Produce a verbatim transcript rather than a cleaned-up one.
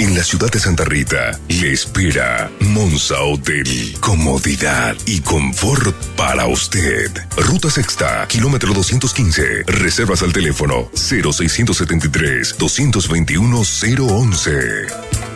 En la ciudad de Santa Rita, le espera Monza Hotel. Comodidad y confort para usted. Ruta Sexta, kilómetro doscientos quince. Reservas al teléfono cero seiscientos setenta y tres, doscientos veintiuno, cero once.